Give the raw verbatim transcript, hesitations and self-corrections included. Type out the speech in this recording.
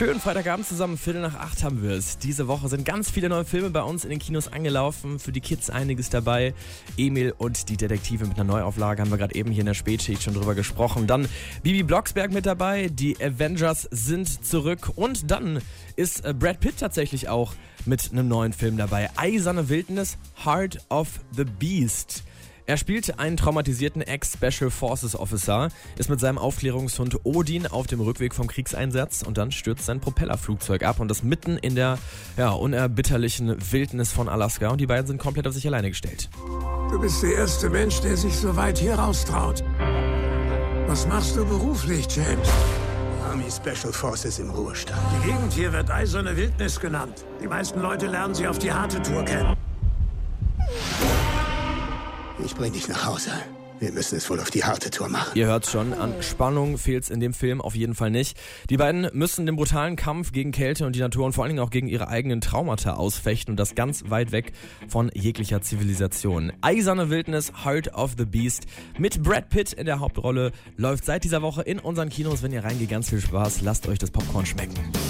Schönen Freitagabend zusammen, Viertel nach acht haben wir es. Diese Woche sind ganz viele neue Filme bei uns in den Kinos angelaufen. Für die Kids einiges dabei. Emil und die Detektive mit einer Neuauflage haben wir gerade eben hier in der Spätschicht schon drüber gesprochen. Dann Bibi Blocksberg mit dabei, die Avengers sind zurück. Und dann ist Brad Pitt tatsächlich auch mit einem neuen Film dabei. Eiserne Wildnis, Heart of the Beast. Er spielt einen traumatisierten Ex-Special Forces Officer, ist mit seinem Aufklärungshund Odin auf dem Rückweg vom Kriegseinsatz und dann stürzt sein Propellerflugzeug ab und das mitten in der ja, unerbitterlichen Wildnis von Alaska und die beiden sind komplett auf sich alleine gestellt. Du bist der erste Mensch, der sich so weit hier raustraut. Was machst du beruflich, James? Army Special Forces im Ruhestand. Die Gegend hier wird Eiserne Wildnis genannt. Die meisten Leute lernen sie auf die harte Tour kennen. Ich bring dich nach Hause. Wir müssen es wohl auf die harte Tour machen. Ihr hört's schon, an Spannung fehlt's in dem Film auf jeden Fall nicht. Die beiden müssen den brutalen Kampf gegen Kälte und die Natur und vor allen Dingen auch gegen ihre eigenen Traumata ausfechten und das ganz weit weg von jeglicher Zivilisation. Eiserne Wildnis, Heart of the Beast mit Brad Pitt in der Hauptrolle läuft seit dieser Woche in unseren Kinos. Wenn ihr reingeht, ganz viel Spaß, lasst euch das Popcorn schmecken.